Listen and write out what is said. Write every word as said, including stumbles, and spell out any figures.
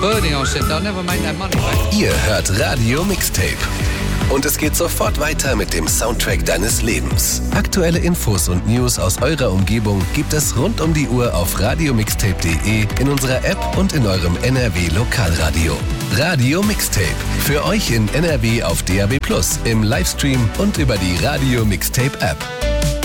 birding, I said, they'll never make that money back. Ihr hört Radio Mixtape. Und es geht sofort weiter mit dem Soundtrack deines Lebens. Aktuelle Infos und News aus eurer Umgebung gibt es rund um die Uhr auf radiomixtape punkt de, in unserer App und in eurem N R W Lokalradio. Radio Mixtape. Für euch in N R W auf D A B plus, im Livestream und über die Radio Mixtape App.